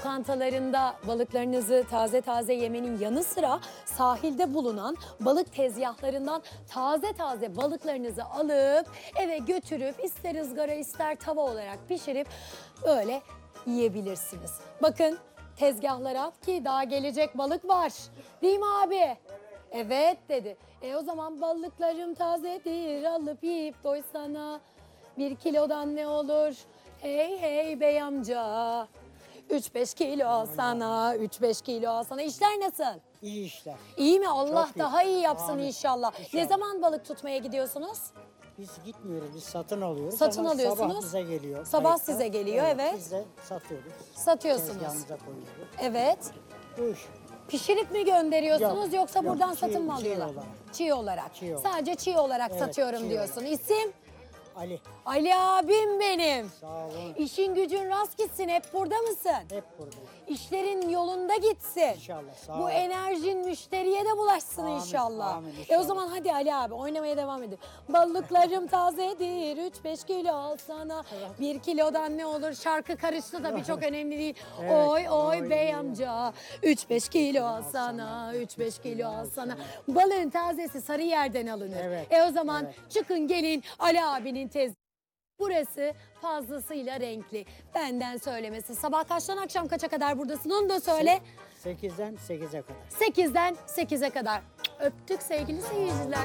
Lokantalarında balıklarınızı taze taze yemenin yanı sıra sahilde bulunan balık tezgahlarından taze taze balıklarınızı alıp eve götürüp ister ızgara ister tava olarak pişirip öyle yiyebilirsiniz. Bakın tezgahlara ki daha gelecek balık var. Değil mi abi? Evet dedi. O zaman balıklarım tazedir alıp yiyip doysana. 1 kilodan ne olur? Hey hey bey amca. 3-5 kilo alsana, 3-5 kilo alsana. İşler nasıl? İyi işler. İyi mi? Allah Çok iyi. daha iyi yapsın Amin. inşallah. Ne İnşallah. zaman balık tutmaya gidiyorsunuz? Biz gitmiyoruz, biz satın alıyoruz. Satın ama alıyorsunuz. Sabah bize geliyor. Sabah kayıkta. size geliyor, evet. Biz de satıyoruz. Satıyorsunuz. Tezgahımıza koyuyoruz. Evet. Bu iş. Pişirip mi gönderiyorsunuz Yok, yoksa yok. buradan Çiğ- satın mı çiğ alıyorlar? olarak. Çiğ olarak. Çiğ olarak. Sadece çiğ olarak Evet, satıyorum çiğ diyorsun. İsim? Ali, Ali abim benim. sağ olun. İşin gücün rast gitsin. Hep burada mısın? Hep buradayız. İşlerin yolunda gitsin. İnşallah, sağ Bu olun. enerjin müşteriye de bulaşsın Amin, inşallah. amin, O inşallah. zaman hadi Ali abi oynamaya devam edin. Balıklarım tazedir 3-5 kilo alsana. 1 kilodan ne olur? Şarkı karıştı da çok önemli değil. Evet, Oy oy oy. bey amca 3-5 kilo alsana 3-5 kilo alsana. Balığın tazesi Sarıyer'den alınır. Evet, O zaman evet. çıkın gelin Ali abinin Burası fazlasıyla renkli. Benden söylemesi. Sabah kaçtan akşam kaça kadar buradasın onu da söyle. 8'den 8'e kadar. 8'den 8'e kadar. Öptük sevgili seyirciler.